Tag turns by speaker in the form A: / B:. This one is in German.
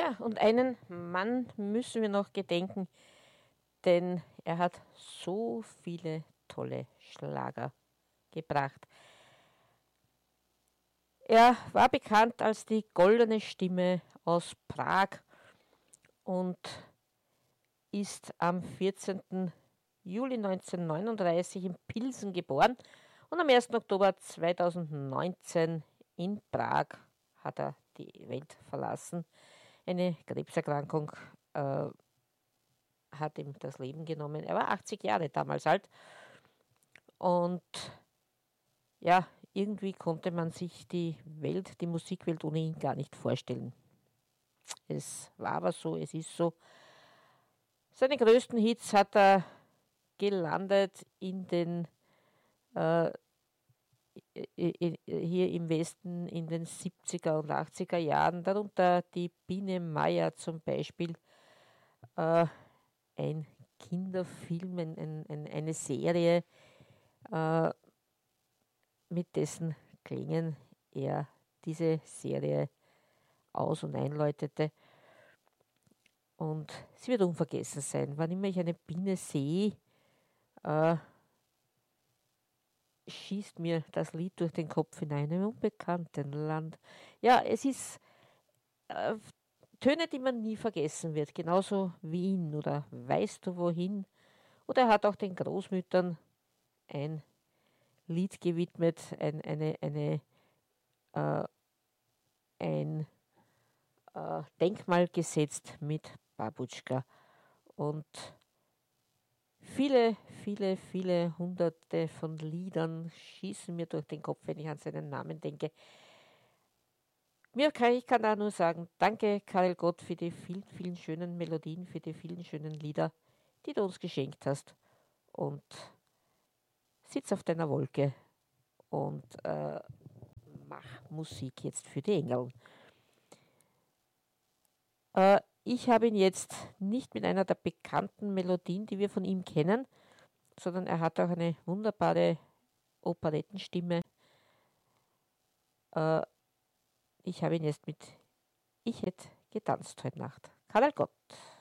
A: Ja, und einen Mann müssen wir noch gedenken, denn er hat so viele tolle Schlager gebracht. Er war bekannt als die goldene Stimme aus Prag und ist am 14. Juli 1939 in Pilsen geboren und am 1. Oktober 2019 in Prag hat er die Welt verlassen. Eine Krebserkrankung hat ihm das Leben genommen. Er war 80 Jahre damals alt und ja, irgendwie konnte man sich die Welt, die Musikwelt ohne ihn gar nicht vorstellen. Es war aber so, es ist so. Seine größten Hits hat er gelandet in den hier im Westen in den 70er und 80er Jahren, darunter die Biene Meier zum Beispiel, ein Kinderfilm, eine Serie, mit dessen Klängen er diese Serie aus- und einläutete. Und sie wird unvergessen sein. Wann immer ich eine Biene sehe, schießt mir das Lied durch den Kopf in einem unbekannten Land. Ja, es ist Töne, die man nie vergessen wird. Genauso Wien oder Weißt du wohin? Oder er hat auch den Großmüttern ein Lied gewidmet, ein Denkmal gesetzt mit Babutschka. Und viele, viele, viele hunderte von Liedern schießen mir durch den Kopf, wenn ich an seinen Namen denke. Ich kann da nur sagen, danke Karel Gott für die vielen, vielen schönen Melodien, für die vielen schönen Lieder, die du uns geschenkt hast. Und sitz auf deiner Wolke und mach Musik jetzt für die Engel. Ich habe ihn jetzt nicht mit einer der bekannten Melodien, die wir von ihm kennen, sondern er hat auch eine wunderbare Operettenstimme. Ich habe ihn jetzt mit Ich hätte getanzt heute Nacht. Karel Gott.